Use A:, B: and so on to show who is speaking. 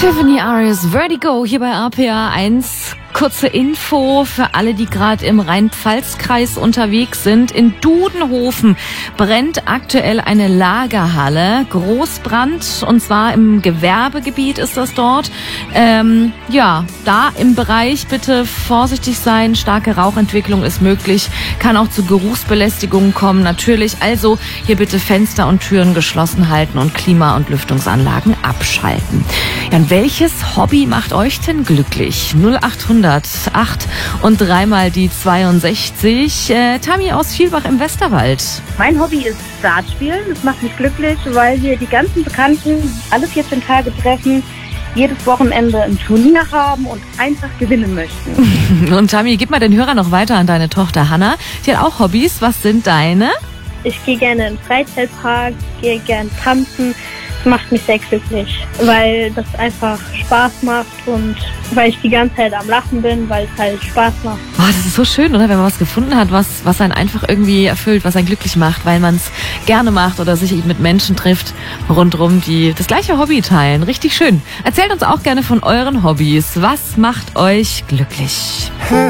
A: Tiffany Aries, Vertigo hier bei RPA 1. Kurze Info für alle, die gerade im Rhein-Pfalz-Kreis unterwegs sind. In Dudenhofen brennt aktuell eine Lagerhalle. Großbrand, und zwar im Gewerbegebiet ist das dort. Da im Bereich bitte vorsichtig sein. Starke Rauchentwicklung ist möglich. Kann auch zu Geruchsbelästigungen kommen, natürlich. Also hier bitte Fenster und Türen geschlossen halten und Klima- und Lüftungsanlagen abschalten. Ja, und welches Hobby macht euch denn glücklich? 0800 8 und dreimal die 62. Tammy aus Vielbach im Westerwald.
B: Mein Hobby ist Dartspielen. Das macht mich glücklich, weil wir die ganzen Bekannten alle 14 Tage treffen, jedes Wochenende ein Turnier haben und einfach gewinnen möchten.
A: Und Tammy, gib mal den Hörer noch weiter an deine Tochter Hannah. Die hat auch Hobbys. Was sind deine?
C: Ich gehe gerne in den Freizeitpark, gehe gerne tanzen. Das macht mich sehr glücklich, weil das einfach Spaß macht und weil ich die ganze Zeit am Lachen bin, weil es halt Spaß macht.
A: Oh, das ist so schön, oder? Wenn man was gefunden hat, was einen einfach irgendwie erfüllt, was einen glücklich macht, weil man es gerne macht oder sich mit Menschen trifft rundherum, die das gleiche Hobby teilen. Richtig schön. Erzählt uns auch gerne von euren Hobbys. Was macht euch glücklich?